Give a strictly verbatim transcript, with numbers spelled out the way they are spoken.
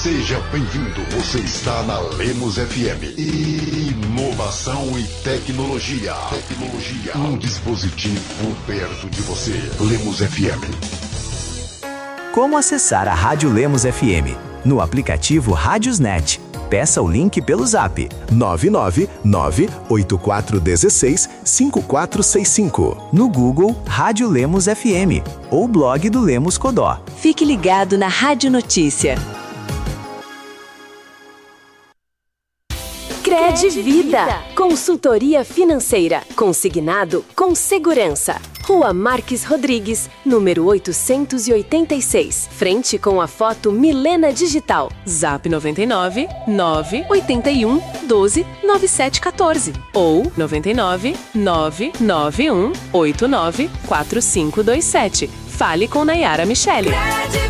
Seja bem-vindo, você está na Lemos F M. Inovação e tecnologia. Tecnologia. Um dispositivo perto de você. Lemos F M. Como acessar a Rádio Lemos F M? No aplicativo Rádiosnet. Peça o link pelo zap nove nove nove oito quatro um seis cinco quatro seis cinco. No Google, Rádio Lemos F M ou blog do Lemos Codó. Fique ligado na Rádio Notícia. Cred Vida, consultoria financeira, consignado com segurança. Rua Marques Rodrigues, número oitocentos e oitenta e seis, frente com a foto Milena Digital. Zap noventa e nove nove oitenta e um doze noventa e sete quatorze ou noventa e nove nove nove um oito nove quatro cinco dois sete. Fale com Nayara Michele.